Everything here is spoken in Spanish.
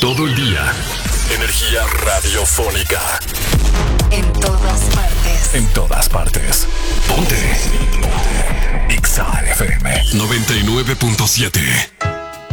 todo el día. Energía radiofónica. En todas partes. En todas partes. Ponte. Ponte. XAFM 99.7.